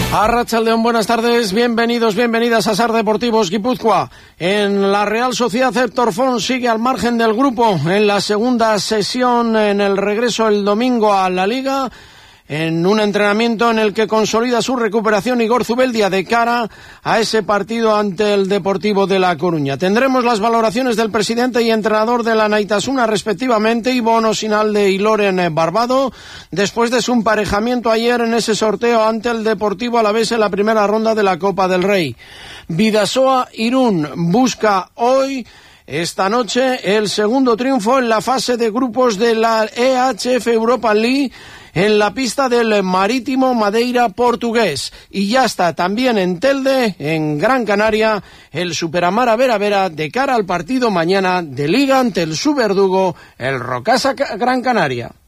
Arratsaldeon, buenas tardes, bienvenidos, bienvenidas a SAR Deportivos Guipúzcoa. En la Real Sociedad, Héctor Font sigue al margen del grupo en la segunda sesión en el regreso el domingo a la Liga, en un entrenamiento en el que consolida su recuperación Igor Zubeldia de cara a ese partido ante el Deportivo de La Coruña. Tendremos las valoraciones del presidente y entrenador de la Naitasuna respectivamente, Ibono Sinalde y Loren Barbado, después de su emparejamiento ayer en ese sorteo ante el Deportivo Alavés en la primera ronda de la Copa del Rey. Bidasoa Irún busca hoy, esta noche, el segundo triunfo en la fase de grupos de la EHF Europa League en la pista del Marítimo Madeira portugués. Y ya está también en Telde, en Gran Canaria, el Superamara Vera Vera de cara al partido mañana de Liga ante el Superdugo, el Rocasa Gran Canaria.